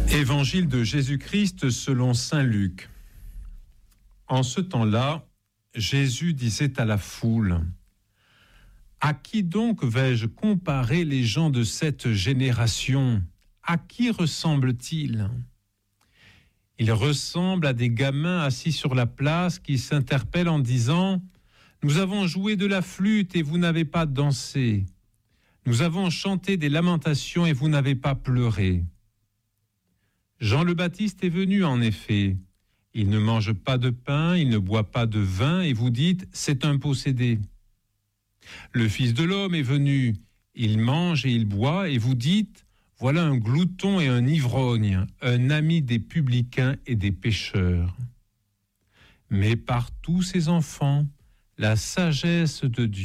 Évangile de Jésus-Christ selon saint Luc. En ce temps-là, Jésus disait à la foule : « À qui donc vais-je comparer les gens de cette génération ? À qui ressemblent-ils ? Ils ressemblent à des gamins assis sur la place qui s'interpellent en disant : « Nous avons joué de la flûte et vous n'avez pas dansé. Nous avons chanté des lamentations et vous n'avez pas pleuré. » Jean le Baptiste est venu en effet. Il ne mange pas de pain, il ne boit pas de vin, et vous dites : c'est un possédé. Le Fils de l'homme est venu, il mange et il boit, et vous dites : voilà un glouton et un ivrogne, un ami des publicains et des pécheurs. Mais par tous ces enfants, la sagesse de Dieu